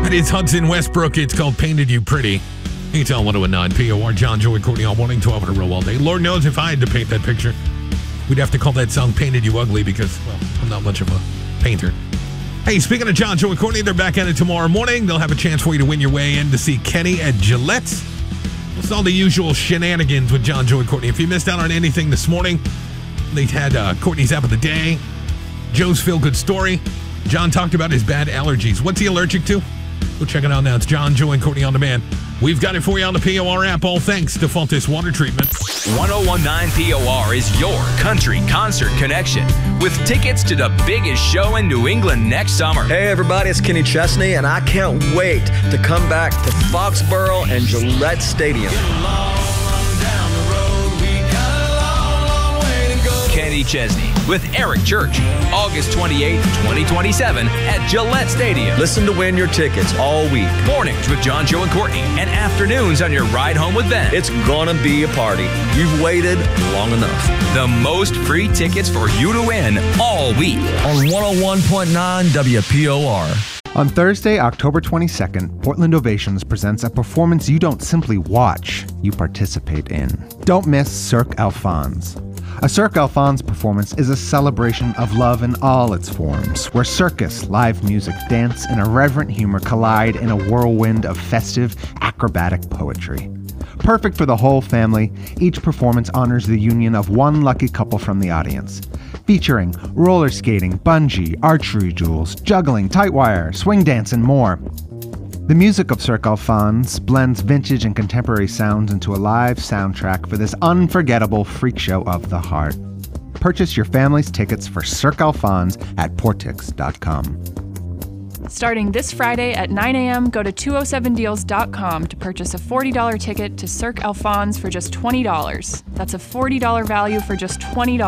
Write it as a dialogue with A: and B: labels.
A: It's Hudson Westbrook. It's called Painted You Pretty. You can tell 1019 POR, John, Joey, Courtney, all morning, 12 in a row all day. Lord knows if I had to paint that picture, we'd have to call that song Painted You Ugly because, well, I'm not much of a painter. Hey, speaking of John, Joey, Courtney, they're back at it tomorrow morning. They'll have a chance for you to win your way in to see Kenny at Gillette. It's all the usual shenanigans with John, Joey, Courtney. If you missed out on anything this morning, they had Courtney's App of the Day, Joe's Feel Good Story. John talked about his bad allergies. What's he allergic to? Go check it out now. It's John, Joe, and Courtney on demand. We've got it for you on the POR app, all thanks to Faultless Water Treatment.
B: 1019 POR is your country concert connection with tickets to the biggest show in New England next summer.
C: Hey everybody, it's Kenny Chesney, and I can't wait to come back to Foxborough and Gillette Stadium.
B: Kenny Chesney with Eric Church, August 28th, 2027 at Gillette Stadium.
C: Listen to win your tickets all week.
B: Mornings with John, Joe, and Courtney, and afternoons on your ride home with them.
C: It's gonna be a party. You've waited long enough.
B: The most free tickets for you to win all week.
D: On 101.9 WPOR.
E: On Thursday, October 22nd, Portland Ovations presents a performance you don't simply watch, you participate in. Don't miss Cirque Alphonse. A Cirque Alphonse performance is a celebration of love in all its forms, where circus, live music, dance, and irreverent humor collide in a whirlwind of festive, acrobatic poetry. Perfect for the whole family, each performance honors the union of one lucky couple from the audience. Featuring roller skating, bungee, archery duels, juggling, tight wire, swing dance, and more. The music of Cirque Alphonse blends vintage and contemporary sounds into a live soundtrack for this unforgettable freak show of the heart. Purchase your family's tickets for Cirque Alphonse at Portix.com.
F: Starting this Friday at 9 a.m., go to 207deals.com to purchase a $40 ticket to Cirque Alphonse for just $20. That's a $40 value for just $20.